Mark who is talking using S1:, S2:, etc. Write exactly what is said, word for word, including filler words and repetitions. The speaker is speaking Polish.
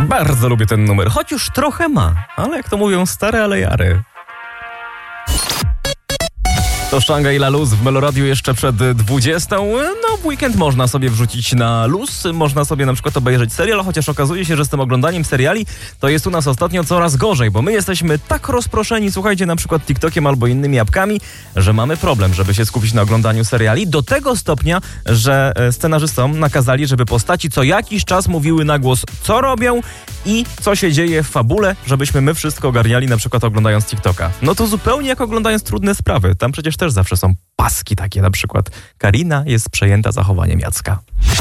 S1: Bardzo lubię ten numer, choć już trochę ma, ale jak to mówią, stare ale jary. To Szangaj La Luz w Meloradiu jeszcze przed dwudziestą. No, w weekend można sobie wrzucić na luz, można sobie na przykład obejrzeć serial, chociaż okazuje się, że z tym oglądaniem seriali to jest u nas ostatnio coraz gorzej, bo my jesteśmy tak rozproszeni, słuchajcie, na przykład TikTokiem albo innymi apkami, że mamy problem, żeby się skupić na oglądaniu seriali, do tego stopnia, że scenarzystom nakazali, żeby postaci co jakiś czas mówiły na głos, co robią i co się dzieje w fabule, żebyśmy my wszystko ogarniali, na przykład oglądając TikToka. No to zupełnie jak oglądając Trudne Sprawy. Tam przecież też zawsze są paski takie, na przykład Karina jest przejęta zachowaniem Jacka.